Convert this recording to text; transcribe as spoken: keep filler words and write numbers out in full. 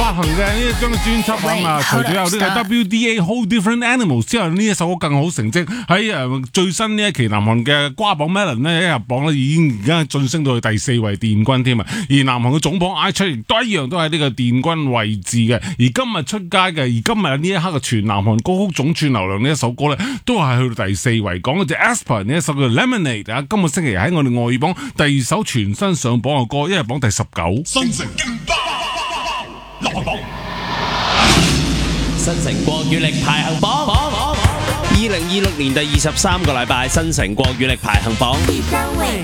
發行嘅呢一張專輯啊嘛，除咗有呢個 W D A Whole Different Animals 之後，呢一首歌更好成績喺誒最新呢一期南韓嘅瓜榜 Melon 呢，一入榜咧已經而家晉升到去第四位殿軍添啊！而南韓嘅總榜 I 出亦都一樣都喺呢個殿軍位置嘅。而今日出街嘅，而今日呢一刻嘅全南韓歌曲總串流量呢一首歌咧，都係去到第四位。講嘅就 aespa 呢一首叫 Lemonade 啊，今個星期喺我哋外語榜第二首全新上榜嘅歌，一日榜第十九。 新城勁爆落榜， 新城國語力排行榜，二零二六年第二十三個禮拜新城國語力排行榜。